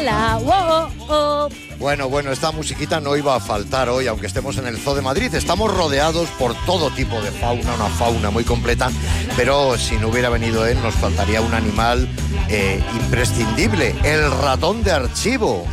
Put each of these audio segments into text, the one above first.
la, oh, oh. Bueno, esta musiquita no iba a faltar hoy, aunque estemos en el Zoo de Madrid. Estamos rodeados por todo tipo de fauna, una fauna muy completa, pero si no hubiera venido él, nos faltaría un animal imprescindible, el ratón de archivo.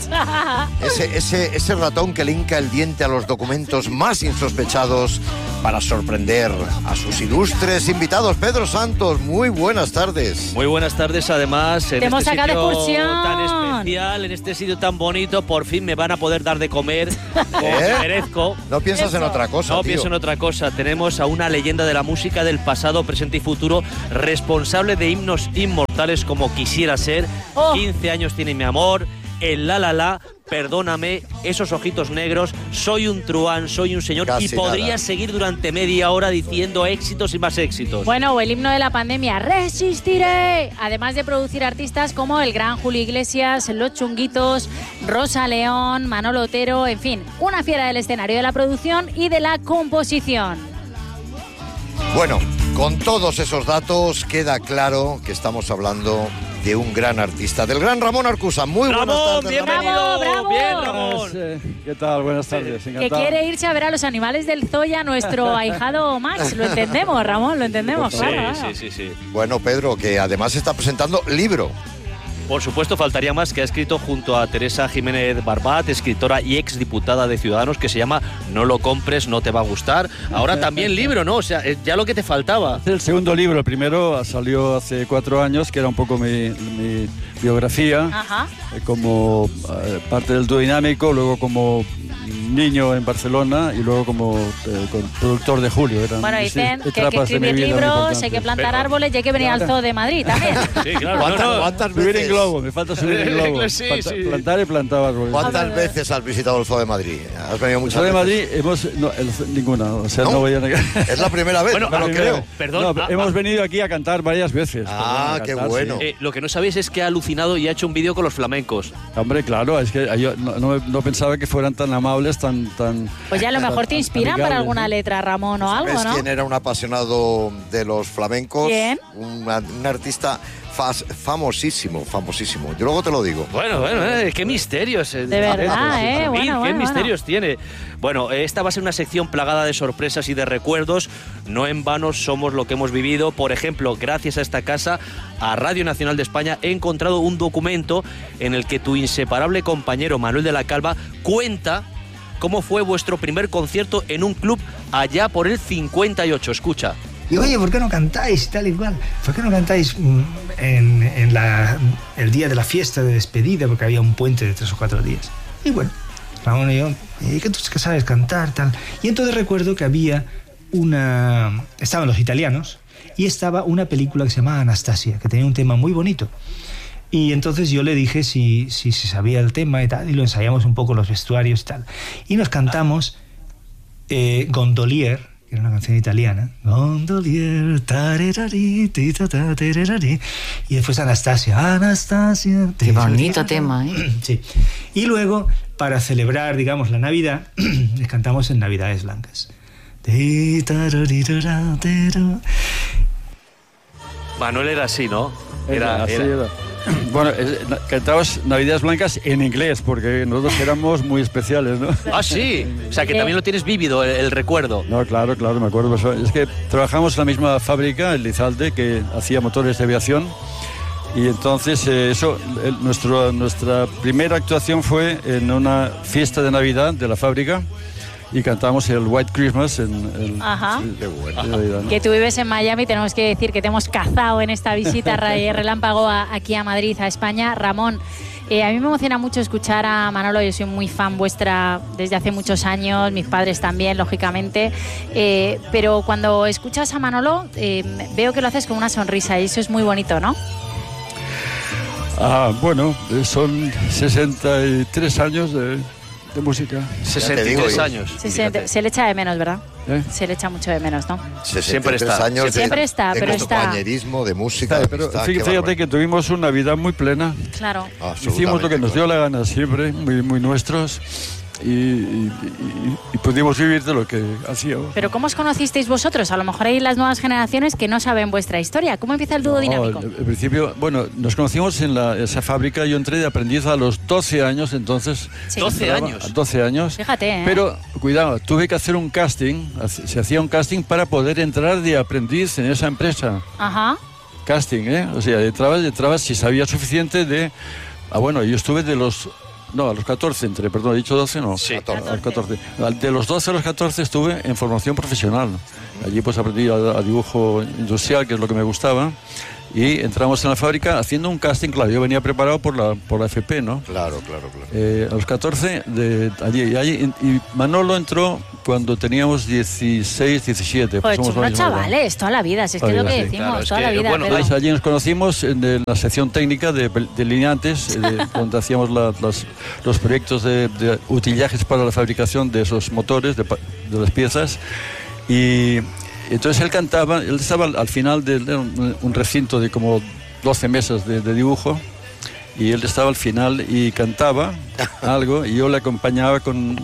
Ese ratón que le hinca el diente a los documentos más insospechados para sorprender a sus ilustres invitados. Pedro Santos, muy buenas tardes. Muy buenas tardes, además, en hemos este sacado de sitio excursión tan especial, en este sitio tan bonito, por fin me van a poder dar de comer como merezco. No piensas en otra cosa, No tío. pienso en otra cosa. Tenemos a una leyenda de la música del pasado, presente y futuro, responsable de himnos inmortales como Quisiera Ser, 15 años tiene mi amor, el La La La, Perdóname, Esos ojitos negros, Soy un truán, Soy un señor. Casi y podría nada. seguir durante media hora diciendo éxitos y más éxitos. Bueno, o el himno de la pandemia, Resistiré. Además de producir artistas como el gran Julio Iglesias, Los Chunguitos, Rosa León, Manolo Otero, en fin, una fiera del escenario, de la producción y de la composición. Bueno, con todos esos datos queda claro que estamos hablando de un gran artista, del gran Ramón Arcusa. Muy buenas Ramón, tardes, bienvenido. Bravo. Bien, Ramón. ¿Qué tal? Buenas tardes. Que Encantado. quiere irse a ver a los animales del zoo y a nuestro ahijado Max. Lo entendemos, Ramón, lo entendemos. Sí, Claro. sí. Bueno, Pedro, que además está presentando libro. Por supuesto, faltaría más, que ha escrito junto a Teresa Jiménez Barbat, escritora y exdiputada de Ciudadanos, que se llama No lo compres, no te va a gustar. Ahora también libro, ¿no? O sea, ya lo que te faltaba. Es el segundo libro. El primero salió hace 4 años, que era un poco mi biografía, Ajá. como parte del dúo dinámico, luego como niño en Barcelona y luego como productor de Julio. Eran Bueno, dicen que hay que etapas de mi escribir vida muy libros, importantes. hay que plantar árboles y hay que venir al zoo de Madrid también. Sí, claro. ¿Cuántas Subir en veces, globo, me falta subir en globo. Sí, sí. Plantar y plantar árboles. ¿cuántas veces has visitado el Zoo de Madrid? ¿Has venido El muchas Zoo de veces? Madrid ninguna, o sea, ¿No? no voy a negar. Es la primera vez, Bueno, no me lo creo. Perdón. No, hemos venido aquí a cantar varias veces. Ah, qué bueno. Lo que no sabéis es que ha alucinado y ha hecho un vídeo con los flamencos. Hombre, claro, es que yo no pensaba que fueran tan amables, tan Pues ya a lo mejor te inspiran para amigables, alguna ¿no? letra, Ramón, o algo, ¿Ves ¿no? quién era un apasionado de los flamencos? ¿Quién? Un artista famosísimo. Yo luego te lo digo. Bueno, qué misterios. De verdad, Qué bueno. misterios tiene. Bueno, esta va a ser una sección plagada de sorpresas y de recuerdos. No en vano somos lo que hemos vivido. Por ejemplo, gracias a esta casa, a Radio Nacional de España, he encontrado un documento en el que tu inseparable compañero Manuel de la Calva cuenta cómo fue vuestro primer concierto en un club allá por el 58. Escucha. Y oye, ¿por qué no cantáis? Tal y cual. ¿Por qué no cantáis el día de la fiesta de despedida? Porque había un puente de 3 o 4 días. Y bueno, Ramón y yo, ¿qué tú que sabes cantar? Tal. Y entonces recuerdo que había estaban los italianos y estaba una película que se llamaba Anastasia, que tenía un tema muy bonito. Y entonces yo le dije si sabía el tema y tal, y lo ensayamos un poco los vestuarios y tal. Y nos cantamos Gondolier, que era una canción italiana. Gondolier, tarerari, titata, tererari. Y después Anastasia. Qué bonito tema, ¿eh? Sí. Y luego, para celebrar, digamos, la Navidad, les cantamos en Navidades Blancas. Manuel era así, ¿no? Así era. Bueno, cantábamos Navidades Blancas en inglés, porque nosotros éramos muy especiales, ¿no? Ah, sí. O sea, que también lo tienes vívido, el recuerdo. No, claro, me acuerdo. Es que trabajamos en la misma fábrica, en Lizalde, que hacía motores de aviación. Y entonces, nuestra primera actuación fue en una fiesta de Navidad de la fábrica. Y cantamos el White Christmas Ajá. Qué bueno. Navidad, ¿no? Que tú vives en Miami, tenemos que decir que te hemos cazado en esta visita relámpago aquí a Madrid, a España. Ramón, a mí me emociona mucho escuchar a Manolo, yo soy muy fan vuestra desde hace muchos años, mis padres también, lógicamente, pero cuando escuchas a Manolo veo que lo haces con una sonrisa y eso es muy bonito, ¿no? Bueno, son 63 años de música. 63 años. Se le echa de menos, ¿verdad? ¿Eh? Se le echa mucho de menos, ¿no? Siempre está. Años Siempre está, de pero está. compañerismo, de música. Pero fíjate que tuvimos una vida muy plena. Claro. Hicimos lo que nos dio la gana siempre, muy, muy nuestros. y pudimos vivir de lo que hacíamos. Pero ¿cómo os conocisteis vosotros? A lo mejor hay las nuevas generaciones que no saben vuestra historia. ¿Cómo empieza el dúo dinámico? En principio, bueno, nos conocimos en esa fábrica. Yo entré de aprendiz a los 12 años, entonces... Sí. 12 años. 12 años. Fíjate, ¿eh? Pero, cuidado, tuve que hacer un casting. Se hacía un casting para poder entrar de aprendiz en esa empresa. Ajá. Casting, ¿eh? O sea, entrabas si sabías suficiente de... bueno, yo estuve a los 14 entré, perdón, he dicho 12, no. Sí. A los 14. De los 12 a los 14 estuve en formación profesional. Allí pues aprendí a dibujo industrial, que es lo que me gustaba. Y entramos en la fábrica haciendo un casting, claro, yo venía preparado por la FP, ¿no? Claro. A los 14, allí, y Manolo entró cuando teníamos 16, 17. Pues unos chavales, toda la vida, si es que es lo que decimos, claro, toda la vida. bueno, pero... Allí nos conocimos en la sección técnica de delineantes, donde hacíamos los proyectos de utillajes para la fabricación de esos motores, de las piezas. Y entonces él cantaba, él estaba al final de un recinto de como 12 mesas de dibujo, y él estaba al final y cantaba algo, y yo le acompañaba con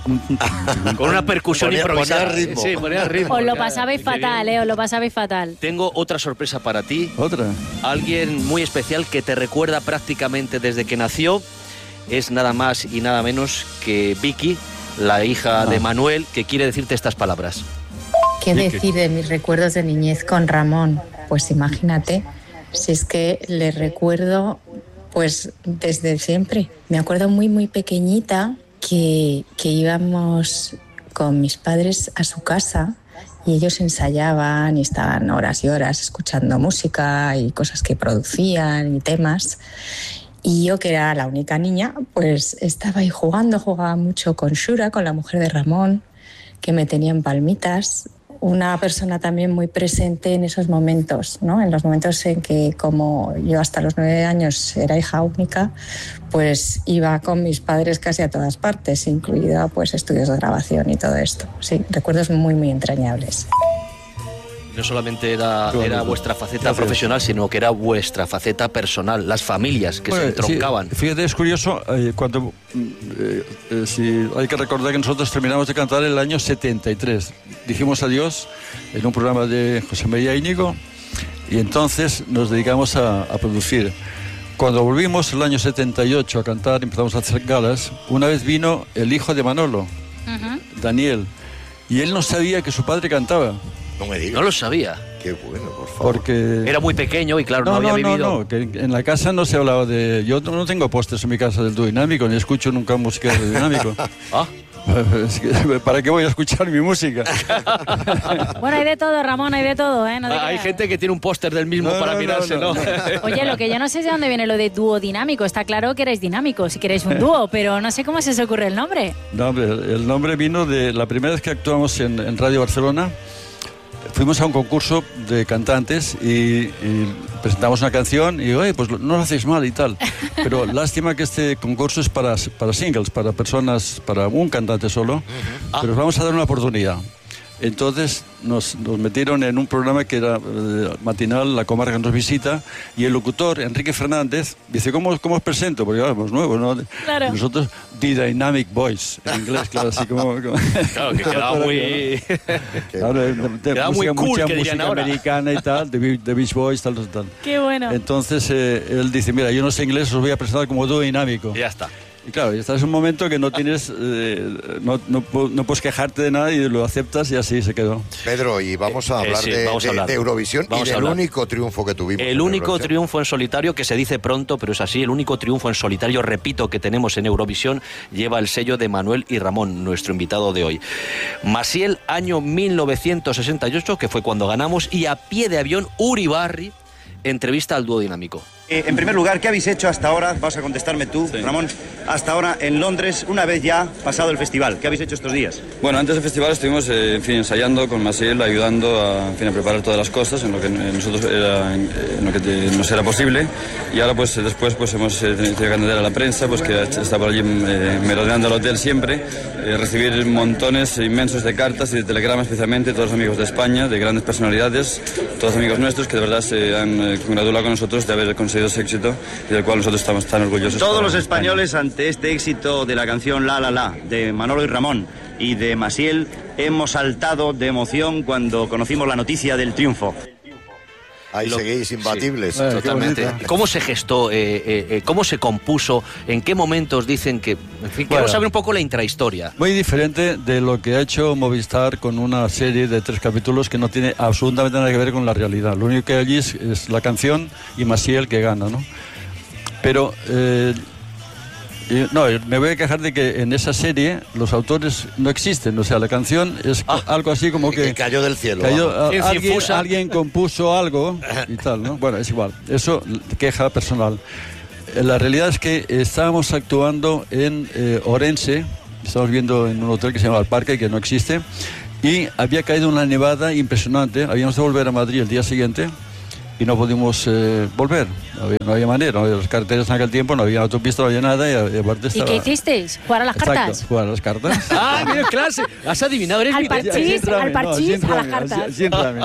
una percusión improvisada. Ponía ritmo. Sí, ponía ritmo. Os lo pasabais fatal, os lo pasabais fatal. Tengo otra sorpresa para ti. otra. Alguien muy especial que te recuerda prácticamente desde que nació. Es nada más y nada menos que Vicky, la hija de Manuel, que quiere decirte estas palabras. ¿Qué decir de mis recuerdos de niñez con Ramón? Pues imagínate, si es que le recuerdo pues desde siempre. Me acuerdo muy pequeñita que íbamos con mis padres a su casa y ellos ensayaban y estaban horas y horas escuchando música y cosas que producían y temas. Y yo, que era la única niña, pues estaba ahí jugaba mucho con Shura, con la mujer de Ramón, que me tenía en palmitas. Una persona también muy presente en esos momentos, ¿no? En los momentos en que, como yo hasta los 9 años era hija única, pues iba con mis padres casi a todas partes, incluida pues estudios de grabación y todo esto. Sí, recuerdos muy entrañables. No solamente era vuestra faceta profesional, sino que era vuestra faceta personal, las familias que se entroncaban. Sí, fíjate, es curioso, cuando si hay que recordar que nosotros terminamos de cantar en el año 73. Dijimos adiós en un programa de José María Íñigo y entonces nos dedicamos a producir. Cuando volvimos el año 78 a cantar, empezamos a hacer galas, una vez vino el hijo de Manolo, Daniel, y él no sabía que su padre cantaba. No me digas. No lo sabía. Qué bueno, por favor. Porque... Era muy pequeño y claro, no había vivido. No, que en la casa no se hablaba de... Yo no tengo pósters en mi casa del dúo dinámico, ni escucho nunca música del dúo dinámico. ¿Para qué voy a escuchar mi música? Bueno, hay de todo, Ramón, hay de todo, ¿eh? No te Hay creas. gente que tiene un póster del mismo para mirarse, ¿no? Oye, lo que yo no sé es de dónde viene lo de dúo dinámico. Está claro que erais dinámicos, si queréis un dúo, pero no sé cómo se os ocurre el nombre. No, hombre, el nombre vino de la primera vez que actuamos en Radio Barcelona. Fuimos a un concurso de cantantes y presentamos una canción y oye, pues no lo hacéis mal y tal. Pero lástima que este concurso es para singles, para personas, para un cantante solo. Pero vamos a dar una oportunidad. Entonces nos metieron en un programa que era matinal, La Comarca nos visita, y el locutor, Enrique Fernández, dice, ¿cómo os presento? Porque éramos nuevos, ¿no? Claro. Nosotros, The Dynamic Voice, en inglés, claro, así como... Claro, que quedaba muy... Quedaba muy cool, mucha que dirían música ahora. americana y tal, The Beach Boys, tal. Qué bueno. Entonces él dice, mira, yo no sé inglés, os voy a presentar como dúo dinámico. Ya está. Y claro, estás en un momento que no tienes, no puedes quejarte de nada y lo aceptas y así se quedó. Pedro, y vamos a hablar, vamos a hablar. de Eurovisión Vamos y a del hablar. único triunfo que tuvimos. El en único Eurovisión. triunfo en solitario, que se dice pronto, pero es así, el único triunfo en solitario, repito, que tenemos en Eurovisión, lleva el sello de Manuel y Ramón, nuestro invitado de hoy. Masiel, año 1968, que fue cuando ganamos, y a pie de avión, Uribarri, entrevista al dúo dinámico. En primer lugar, ¿qué habéis hecho hasta ahora? Vas a contestarme tú, sí. Ramón. Hasta ahora en Londres, una vez ya pasado el festival. ¿Qué habéis hecho estos días? Bueno, antes del festival estuvimos ensayando con Masiel, ayudando a preparar todas las cosas en lo que nosotros nos era posible. Y ahora pues después pues hemos tenido que atender a la prensa, pues que está por allí merodeando el hotel siempre, recibir montones inmensos de cartas y de telegramas, especialmente todos los amigos de España, de grandes personalidades, todos amigos nuestros que de verdad se han congratulado con nosotros de haber conseguido conseguido ese éxito y del cual nosotros estamos tan orgullosos. Todos los españoles ante este éxito de la canción La La La de Manolo y Ramón y de Maciel hemos saltado de emoción cuando conocimos la noticia del triunfo. Ahí seguís imbatibles. Sí, totalmente. ¿Cómo se gestó? ¿Cómo se compuso? ¿En qué momentos dicen que...? En fin, queremos saber un poco la intrahistoria. Muy diferente de lo que ha hecho Movistar con una serie de 3 capítulos que no tiene absolutamente nada que ver con la realidad. Lo único que hay allí es la canción y Maciel que gana, ¿no? Pero... no, me voy a quejar de que en esa serie los autores no existen, o sea, la canción es algo así como que cayó del cielo. Alguien compuso algo y tal, ¿no? Bueno, es igual, eso queja personal. La realidad es que estábamos actuando en Orense, estamos viendo en un hotel que se llama El Parque, que no existe, y había caído una nevada impresionante, habíamos de volver a Madrid el día siguiente, y no pudimos volver, no había manera, no había las carreteras en aquel tiempo, no había autopista, no había nada y aparte estaba... ¿Y qué hicisteis? ¿Jugar a las cartas? Jugar a las cartas. ¡Ah, mira, clase! ¿Has adivinado? ¿Eres al parchís, a las cartas.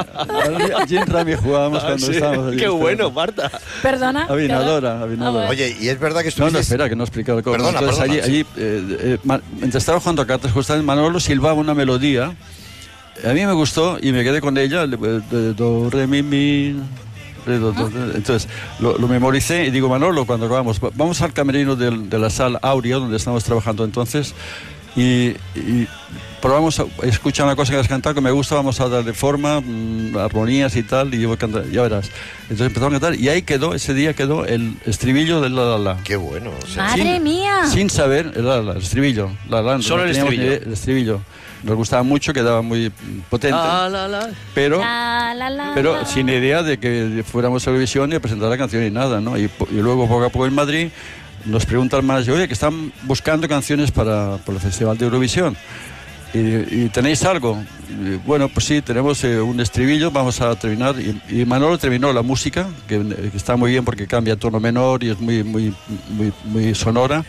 Gin Rami jugábamos cuando estábamos allí. ¡Qué bueno, Marta! ¿Perdona? Avinadora. Oye, y es verdad que estuviste... No, espera, que no he explicado cómo. Perdona, entonces allí mientras estaba jugando a cartas, justamente Manolo silbaba una melodía. A mí me gustó y me quedé con ella, do, re, mi... Entonces lo memoricé y digo, Manolo, cuando acabamos, vamos al camerino de la sala Aurea, donde estamos trabajando entonces, y probamos a escuchar una cosa que has cantado que me gusta, vamos a darle forma, armonías y tal, y yo voy a cantar, ya verás. Entonces empezamos a cantar y ahí quedó, ese día quedó el estribillo del La La La. ¡Qué bueno! O sea, ¡madre mía! Sin saber el La La La, el estribillo. Solo el estribillo. El estribillo. Nos gustaba mucho, quedaba muy potente, pero sin idea de que fuéramos a Eurovisión y a presentar la canción y nada, ¿no? Y luego poco a poco en Madrid nos preguntan más, oye, que están buscando canciones para el Festival de Eurovisión. ¿Y tenéis algo? Y, bueno, pues sí, tenemos un estribillo, vamos a terminar. Y Manolo terminó la música, que está muy bien porque cambia tono menor y es muy sonora.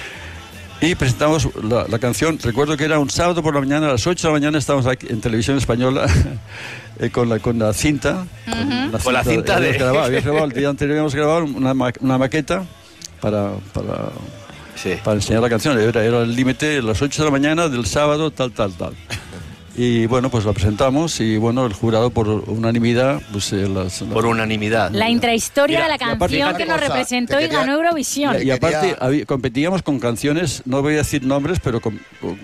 Y presentamos la canción. Recuerdo que era un sábado por la mañana, a las 8 de la mañana estábamos aquí en Televisión Española con la cinta. Con la cinta de... Habíamos grabado, el día anterior habíamos grabado una maqueta para enseñar la canción. Era el límite, a las 8 de la mañana del sábado, tal. Y bueno, pues la presentamos y bueno, el jurado por unanimidad... Pues, por unanimidad. La intrahistoria de la canción que nos representó y ganó Eurovisión. Y aparte competíamos con canciones, no voy a decir nombres, pero con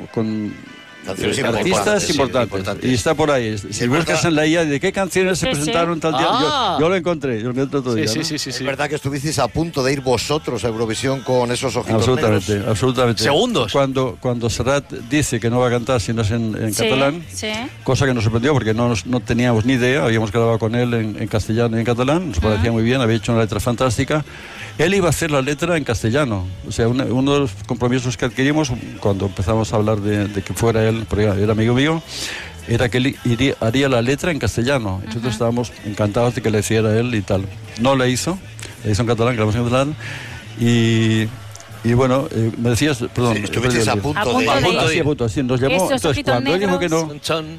artistas importantes. Y está por ahí. Si buscas en la IA de qué canciones se presentaron tal día, yo lo encontré otro día. Sí. Es verdad que estuvisteis a punto de ir vosotros a Eurovisión con esos ojitos negros. Absolutamente. Segundos. Cuando Serrat dice que no va a cantar si no es en catalán, cosa que nos sorprendió porque no teníamos ni idea, habíamos grabado con él en castellano y en catalán, nos parecía muy bien, había hecho una letra fantástica. Él iba a hacer la letra en castellano, o sea, uno de los compromisos que adquirimos cuando empezamos a hablar de que fuera él, porque era amigo mío, era que él haría la letra en castellano. Nosotros estábamos encantados de que le hiciera él y tal. No la hizo en catalán, grabamos en catalán y bueno, me decías, perdón, estuvisteis a punto de ir. Sí, nos llamó. Entonces, cuando él dijo que no,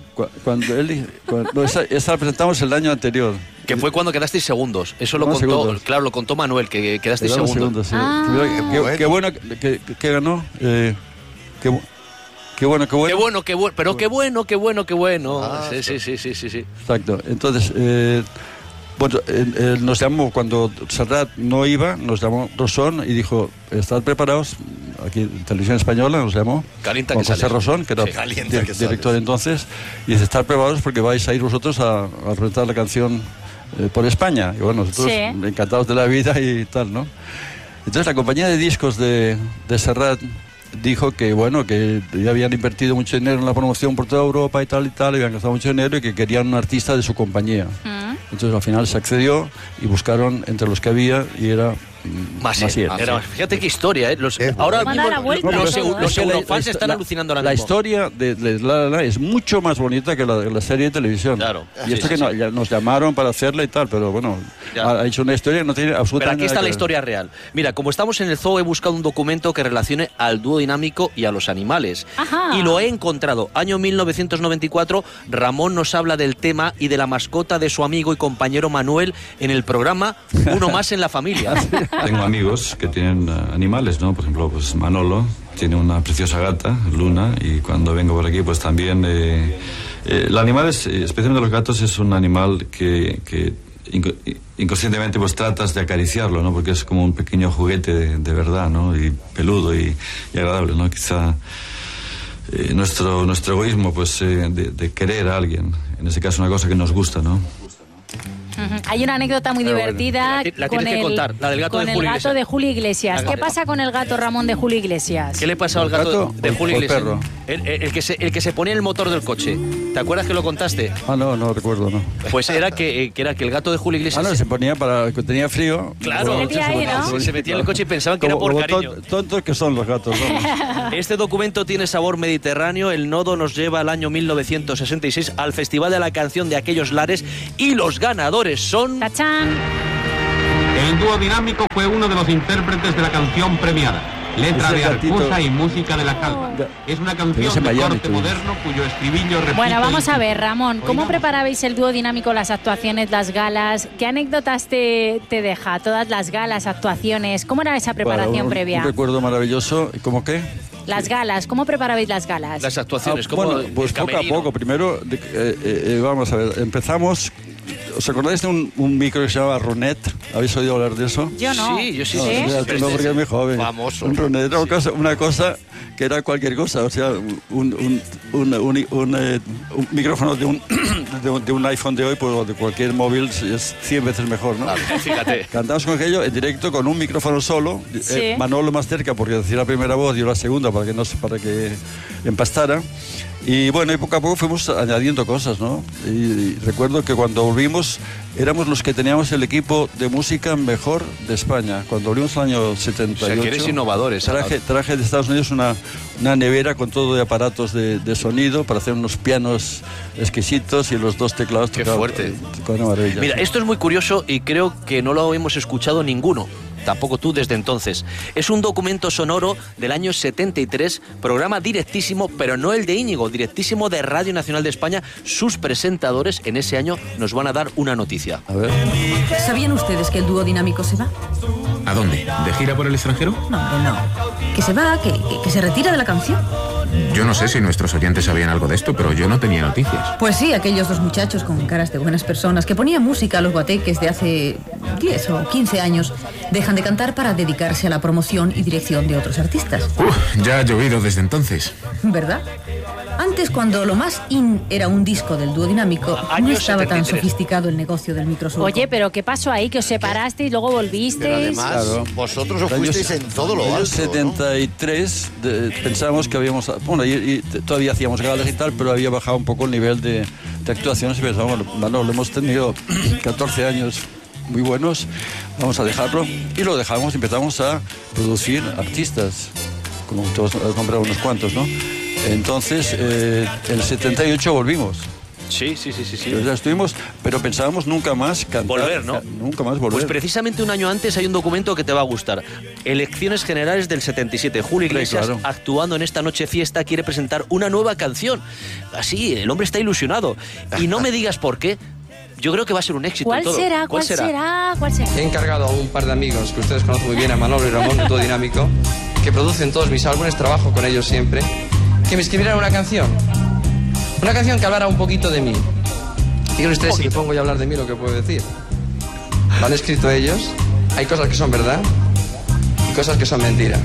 esa la presentamos el año anterior. Que fue cuando quedasteis segundos. Eso lo contó, claro, lo contó Manuel, que quedasteis segundos. Sí. Qué bueno que ganó. Qué bueno. Pero qué bueno. Sí. Exacto. Entonces, bueno, nos llamó cuando Serrat no iba, nos llamó Rosón y dijo, ¿estad preparados? Aquí en Televisión Española nos llamó Calienta con que José sales. Rosón, que era director entonces, y dice, estad preparados porque vais a ir vosotros a representar la canción por España. Y bueno, nosotros encantados de la vida y tal, ¿no? Entonces la compañía de discos de Serrat dijo que bueno, que ya habían invertido mucho dinero en la promoción por toda Europa y tal, habían gastado mucho dinero y que querían un artista de su compañía. Entonces al final se accedió y buscaron entre los que había y era Maciel. Fíjate qué historia, ¿eh? Ahora mismo los eurofans están alucinando ahora mismo. La historia de La La La es mucho más bonita que la serie de televisión. Claro. Y esto ya nos llamaron para hacerla y tal, pero bueno, ha hecho una historia que no tiene absolutamente nada. Pero aquí está la historia real. Mira, como estamos en el zoo, he buscado un documento que relacione al dúo dinámico y a los animales. Ajá. Y lo he encontrado. Año 1994, Ramón nos habla del tema y de la mascota de su amigo y compañero Manuel en el programa Uno Más en la Familia. Tengo amigos que tienen animales, ¿no? Por ejemplo, pues Manolo tiene una preciosa gata, Luna, y cuando vengo por aquí, pues también... los animales, especialmente los gatos, es un animal que inconscientemente pues tratas de acariciarlo, ¿no? Porque es como un pequeño juguete de verdad, ¿no? Y peludo y agradable, ¿no? Quizá nuestro egoísmo, pues, de querer a alguien, en ese caso una cosa que nos gusta, ¿no? Hay una anécdota muy divertida la tienes que contar, la del gato de Julio Iglesias. ¿Qué pasa con el gato, Ramón, de Julio Iglesias? ¿Qué le pasa al gato de Julio Iglesias? Perro. El que se ponía en el motor del coche. ¿Te acuerdas que lo contaste? No recuerdo, no. Pues era que el gato de Julio Iglesias... se ponía que tenía frío. Claro, se metía en el coche y pensaban que era por cariño. Tontos que son los gatos, ¿no? Este documento tiene sabor mediterráneo. El nodo nos lleva al año 1966 al Festival de la Canción de aquellos lares y los ganadores son... ¡Tachán! El dúo dinámico fue uno de los intérpretes de la canción premiada. Letra de Arcusa y música de La Calva. Es una canción de corte moderno cuyo estribillo repite... Bueno, vamos a ver, Ramón, ¿cómo preparabais el dúo dinámico, las actuaciones, las galas? ¿Qué anécdotas te deja? Todas las galas, actuaciones, ¿cómo era esa preparación previa? Un recuerdo maravilloso. ¿Cómo qué? Las galas, ¿cómo preparabais las galas? Las actuaciones, ¿cómo? Bueno, pues poco a poco. Primero, vamos a ver, empezamos... ¿Os acordáis de un micro que se llamaba Ronet? ¿Habéis oído hablar de eso? Yo no. Sí, yo sí. No, porque es muy joven. Famoso. Un Ronet era una cosa que era cualquier cosa, o sea, un micrófono de un iPhone de hoy, pues de cualquier móvil es 100 veces mejor, ¿no? Claro, fíjate. Cantamos con aquello en directo con un micrófono solo, Sí. Manolo más cerca porque decía la primera voz, yo la segunda para que empastara. Y bueno, y poco a poco fuimos añadiendo cosas, ¿no? Y recuerdo que cuando volvimos éramos los que teníamos el equipo de música mejor de España. Cuando volvimos al año 78... O sea, que eres innovadores. Traje de Estados Unidos una nevera con todo de aparatos de sonido para hacer unos pianos exquisitos y los dos teclados. Qué fuerte. Con una maravilla. Mira, esto es muy curioso y creo que no lo hemos escuchado ninguno. Tampoco tú desde entonces. Es un documento sonoro del año 73, programa directísimo, pero no el de Íñigo, directísimo de Radio Nacional de España. Sus presentadores en ese año nos van a dar una noticia. A ver. ¿Sabían ustedes que el dúo dinámico se va? ¿A dónde? ¿De gira por el extranjero? No, hombre, no. Que se va, que se retira de la canción. Yo no sé si nuestros oyentes sabían algo de esto, pero yo no tenía noticias. Pues sí, aquellos dos muchachos con caras de buenas personas que ponían música a los guateques de hace 10 o 15 años dejan de cantar para dedicarse a la promoción y dirección de otros artistas. Ya ha llovido desde entonces. ¿Verdad? Antes, cuando lo más in era un disco del dúo dinámico, no estaba tan sofisticado el negocio del microsurco. Oye, pero ¿qué pasó ahí? Que os separasteis y luego volvisteis. Pero además, vosotros os fuisteis en todo lo alto, En el 73 pensábamos que habíamos... Bueno, y todavía hacíamos galas y tal, pero había bajado un poco el nivel de actuaciones y pensábamos, bueno, lo hemos tenido 14 años muy buenos, vamos a dejarlo. Y lo dejamos y empezamos a producir artistas, como todos has nombrado unos cuantos, ¿no? Entonces, en el 78 volvimos. Sí. Ya estuvimos, pero pensábamos nunca más cantar. Volver, ¿no? Nunca más volver. Pues precisamente un año antes hay un documento que te va a gustar. Elecciones Generales del 77. Julio Iglesias, claro, actuando en esta noche fiesta, quiere presentar una nueva canción. Así, el hombre está ilusionado. Y no me digas por qué. Yo creo que va a ser un éxito. ¿Cuál será? ¿Cuál será? He encargado a un par de amigos que ustedes conocen muy bien, a Manolo y Ramón, dúo dinámico, que producen todos mis álbumes, trabajo con ellos siempre, que me escribieran una canción. Una canción que hablara un poquito de mí. Díganme ustedes si me pongo yo a hablar de mí lo que puedo decir. Lo han escrito ellos. Hay cosas que son verdad y cosas que son mentira.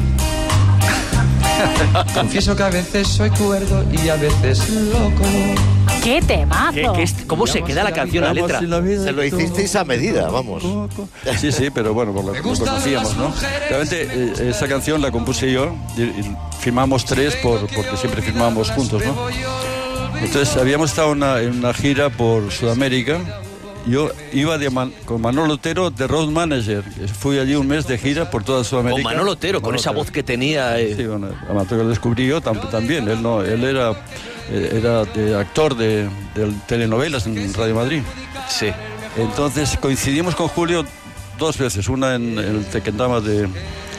Confieso que a veces soy cuerdo y a veces loco. ¡Qué temazo! ¿Cómo se queda la canción, la letra? Se lo hicisteis a medida, vamos. Sí, pero bueno, lo conocíamos, ¿no? Realmente esa canción la compuse yo y firmamos tres porque siempre firmábamos juntos, ¿no? Entonces habíamos estado en una gira por Sudamérica yo iba con Manolo Otero de road manager. Fui allí un mes de gira por toda Sudamérica. Con Manolo Otero, con esa voz que tenía. Sí, bueno, además lo descubrí yo también. Él era actor de telenovelas en Radio Madrid. Sí. Entonces coincidimos con Julio 2 veces, una en el Tequendama de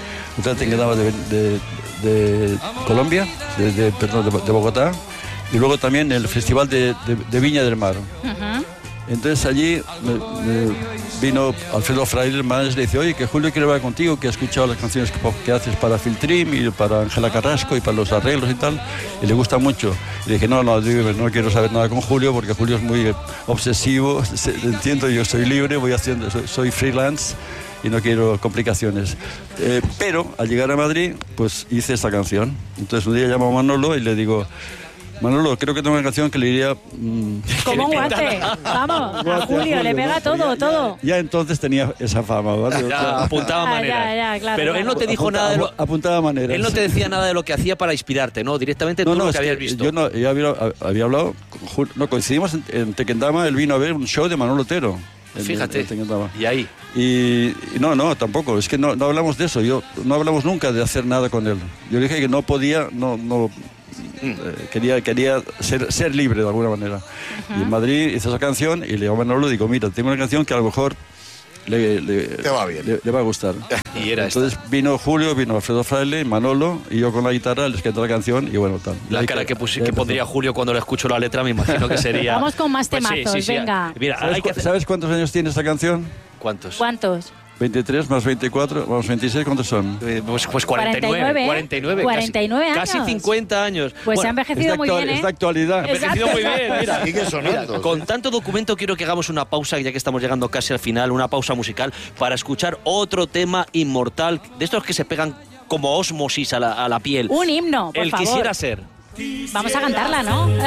Colombia, de Bogotá, y luego también el Festival de Viña del Mar. Uh-huh. Entonces allí me vino Alfredo Fraile, el manager, y le dice: oye, que Julio quiere hablar contigo, que ha escuchado las canciones que haces para Filtrim y para Ángela Carrasco y para los arreglos y tal, y le gusta mucho. Y le dije: no quiero saber nada con Julio, porque Julio es muy obsesivo, entiendo, yo soy libre, soy freelance y no quiero complicaciones. Pero al llegar a Madrid, pues hice esta canción. Entonces un día llamo a Manolo y le digo: Manolo, creo que tengo una canción que le iría... Como un guante. Vamos, a Julio le pega todo. Ya entonces tenía esa fama, ¿vale? Ya, apuntaba maneras. Claro, pero él no te dijo nada de lo... Apuntaba maneras. Él no te decía nada de lo que hacía para inspirarte, ¿no? Directamente tú lo que habías visto. Yo había hablado con Julio. No, coincidimos en Tequendama, él vino a ver un show de Manolo Otero. Fíjate, y ahí. Y no, tampoco, es que no hablamos de eso. No hablamos nunca de hacer nada con él. Yo le dije que no podía, quería ser libre de alguna manera. Uh-huh. Y en Madrid hice esa canción y le llamé a Manolo y digo: mira, tengo una canción que a lo mejor te va bien. Le va a gustar. Y era entonces esta. Vino Julio, vino Alfredo Fraile, Manolo, y yo con la guitarra les canté la canción y bueno, tal. La cara que pondría Julio cuando le escucho la letra, me imagino que sería... Vamos con más temazos, sí, venga. Mira, ¿Sabes cuántos años tiene esta canción? ¿Cuántos? 23 más 24, vamos, 26, ¿cuántos son? Pues 49 años. Casi 50 años. Pues se ha envejecido muy bien, ¿eh? Es de actualidad. Ha envejecido muy bien, mira. Sigue sonando. Mira, con tanto documento quiero que hagamos una pausa, ya que estamos llegando casi al final, una pausa musical, para escuchar otro tema inmortal, de estos que se pegan como ósmosis a la piel. Un himno, por favor. El Quisiera ser. Vamos a cantarla, ¿no?